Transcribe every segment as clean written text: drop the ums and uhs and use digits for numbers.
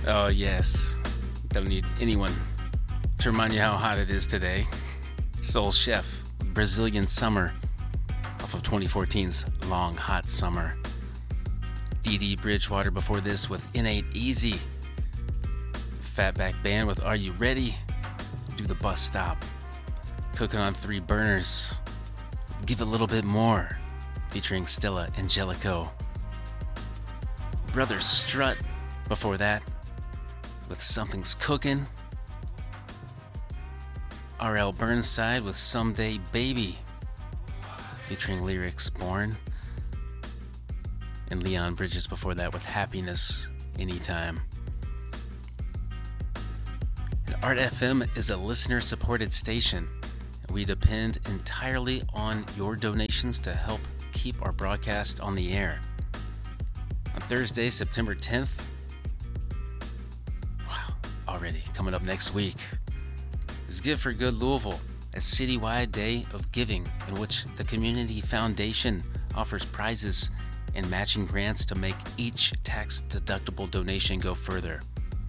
Oh, yes. Don't need anyone to remind you how hot it is today. Soul Chef, Brazilian Summer, off of 2014's Long Hot Summer. Dee Dee Bridgewater before this with It Ain't Easy. Fatback Band with Are You Ready? Do the Bus Stop. Cooking on Three Burners. Give a Little Bit More, featuring Stella Angelico. Brother Strut before that with Something's Cooking. R.L. Burnside with Someday Baby, featuring Lyrics Born. And Leon Bridges before that with Happiness Anytime. And Art FM is a listener-supported station. We depend entirely on your donations to help keep our broadcast on the air. On Thursday, September 10th, wow, already coming up next week, is Give for Good Louisville, a citywide day of giving in which the Community Foundation offers prizes and matching grants to make each tax-deductible donation go further.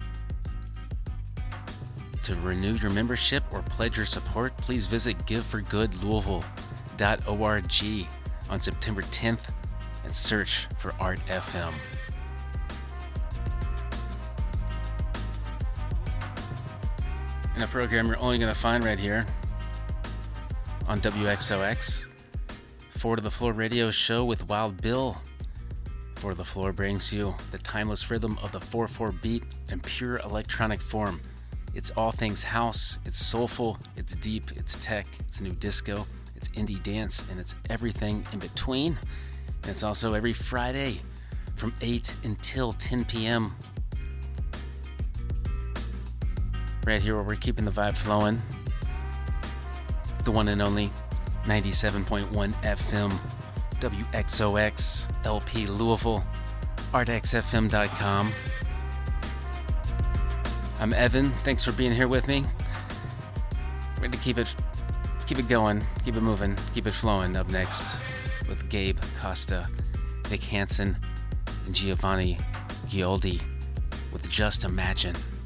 To renew your membership or pledge your support, please visit giveforgoodlouisville.org on September 10th and search for Art FM. In a program you're only going to find right here on WXOX, Four to the Floor radio show with Wild Bill. Four to the Floor brings you the timeless rhythm of the 4/4 beat in pure electronic form. It's all things house, it's soulful, it's deep, it's tech, it's new disco, it's indie dance, and it's everything in between. And it's also every Friday from 8 until 10 p.m. Right here where we're keeping the vibe flowing. The one and only 97.1 FM, WXOX, LP Louisville, artxfm.com. I'm Evan. Thanks for being here with me. Ready to keep it going, keep it moving, keep it flowing. Up next with Gabe Costa, Nick Hansen, and Giovanni Gioldi with Just Imagine.